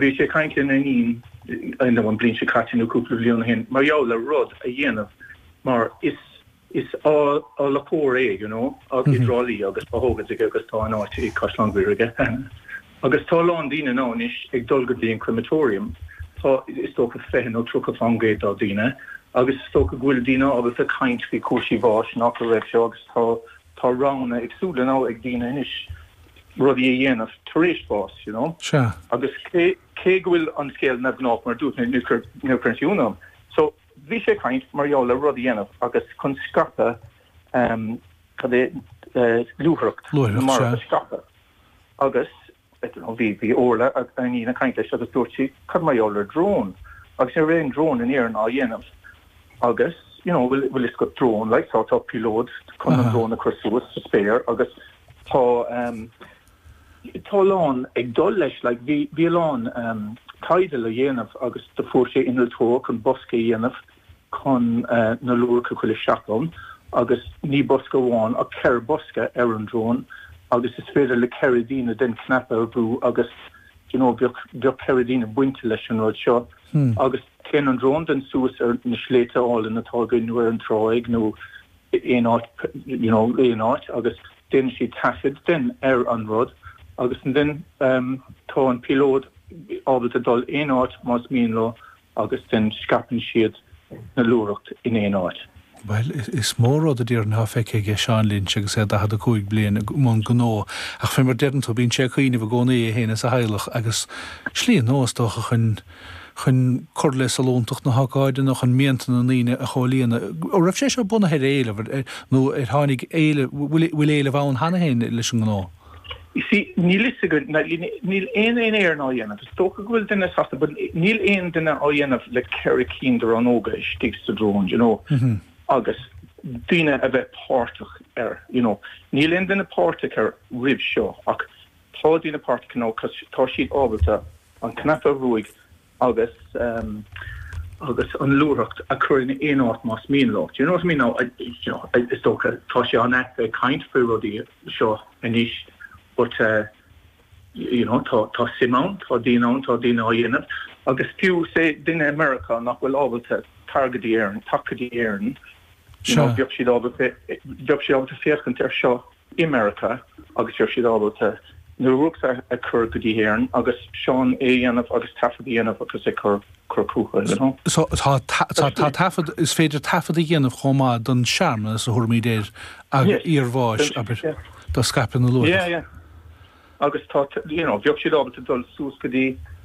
bhí sé caiint in anín in an blin se catin cúpla blion hen mar jola rud a dhéanamh mar is á lapór you know ag hydrolí agus bahógad agus tá áit I Castlanghuirige agus tá lán dína ná is ag dulgad í an crematorium tá is tócha fehin ó trucha fangéid á dína agus is tócha ghuiil dína agus a caiint fi cuasí bháis nach a raibh se agus tá rána agsúla ná ag dína inis rudí a dhéanamh taréis bás, you know? Sure. Agus cé ghuiil an scéal na bnách mar dút na nuclearisiúnam. So, bhí sé caint mar jola rudí dhéanamh agus chun scape cad é lúthracht mar a scape. Agus, bhí orla a nína caint leis agus dúirtí cad mar jola drón. Agus sé réon drón in éan á dhéanamh. Agus, you know, bhfuil is go drón, like, tá pilód chun an drón a chusúas sa spéir agus tá lán ag dul leis like bhí lán taidil a dhéanamh agus de fuair sé inal tó chun bosca dhéanamh chun na luacha chuile seachom agus ní bosca bháin a ceir bosca ar an drón agus is féidir le ceridína den knappa ar brú agus you know beag ceridína buinte leis an rud seo agus cén an drón den suas ar na sléite áil in atá nuair an tráig nó éáit you know éáit agus den si tafid den an rud agus den tá an pilód ábal a dul éáit más míonló agus den scapan siad na lúracht in éáit. Well, is mór a dtíar an hafeice ige seanlín agus é a chuig blian món gnó ach fé mar dean tú bín sé chuoine bh gcónaí a héana sa heilech agus slíon nóstócha chun cordla salóntocht na haáide nach an miantan na líine a cholíana ó raibh sé se buna éile nó ar tháinig éile bhfuil éile bhán hena héin leis an gná. Sí, níl is go níl éon éar ná dhéanamh. Is tócha bhfuil duine sasta, but níl éon duine á dhéanamh le ceir cíndar an óga stíigsta drón, you know. Agus duine a bheith páirteach you know. Níl éon duine páirteach ar ribh seo, ach tá duine páirteach nó cos tá siad ábalta an knappa ruig agus an lúracht a chuirna éáit más míonlócht. You know what I mean? Now, is tócha tá sé an eith caint fú rudí seo inis. But, you know, tá simán, tá dína á dhéanamh. Agus fiú sé duine America nach bhfuil ábalta targadí éireann, tacadí éireann. Beag siad ábalta féchant ar seo i America, agus ar siad ábalta na ruachta a chur godí éireann, agus seán é dhéanamh agus tafad dhéanamh agus é chur cúcha, you know. So tá tafad, is féidir tafad a dhéanamh chomá don searm as a thuirmídéir ag íorváis aber tá scapin na luath. Yeah. Agus tá, you know, beag siad ábalta dul sús godí